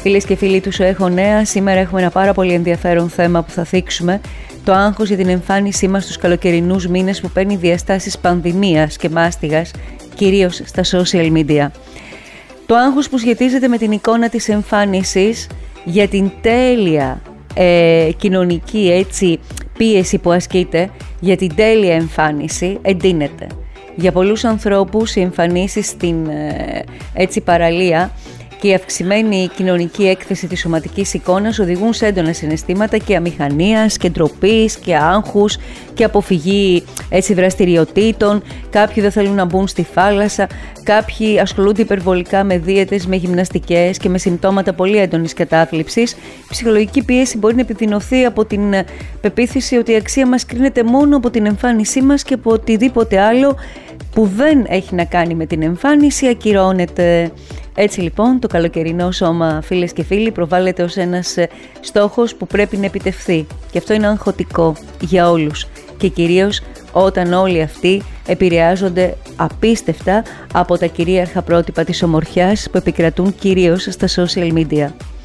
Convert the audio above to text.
Φίλες και φίλοι του Έχω Νέα, σήμερα έχουμε ένα πάρα πολύ ενδιαφέρον θέμα που θα θίξουμε. Το άγχος για την εμφάνισή μας στους καλοκαιρινούς μήνες που παίρνει διαστάσεις πανδημίας και μάστιγας, κυρίως στα social media. Το άγχος που σχετίζεται με την εικόνα της εμφάνισης, για την τέλεια κοινωνική πίεση που ασκείται, για την τέλεια εμφάνιση, εντείνεται. Για πολλούς ανθρώπους οι εμφανίσεις στην παραλία και η αυξημένη κοινωνική έκθεση της σωματικής εικόνας οδηγούν σε έντονα συναισθήματα και αμηχανίας και ντροπής και άγχους και αποφυγή δραστηριοτήτων. Κάποιοι δεν θέλουν να μπουν στη θάλασσα, κάποιοι ασχολούνται υπερβολικά με δίαιτες, με γυμναστικές και με συμπτώματα πολύ έντονης κατάθλιψης. Η ψυχολογική πίεση μπορεί να επιδεινωθεί από την πεποίθηση ότι η αξία μας κρίνεται μόνο από την εμφάνισή μας και από οτιδήποτε άλλο που δεν έχει να κάνει με την εμφάνιση ακυρώνεται. Έτσι λοιπόν το καλοκαιρινό σώμα, φίλες και φίλοι, προβάλλεται ως ένας στόχος που πρέπει να επιτευχθεί. Και αυτό είναι αγχωτικό για όλους. Και κυρίως όταν όλοι αυτοί επηρεάζονται απίστευτα από τα κυρίαρχα πρότυπα της ομορφιάς που επικρατούν κυρίως στα social media.